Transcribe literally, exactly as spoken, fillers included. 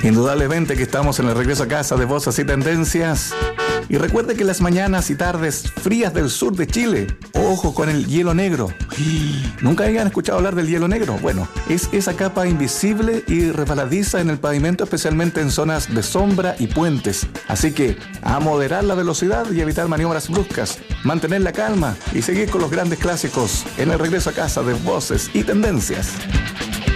Indudablemente que estamos en el regreso a casa de Voces y Tendencias. Y recuerde que las mañanas y tardes frías del sur de Chile, ojo con el hielo negro. ¿Nunca habían escuchado hablar del hielo negro? Bueno, es esa capa invisible y resbaladiza en el pavimento, especialmente en zonas de sombra y puentes. Así que a moderar la velocidad y evitar maniobras bruscas, mantener la calma y seguir con los grandes clásicos en el regreso a casa de Voces y Tendencias.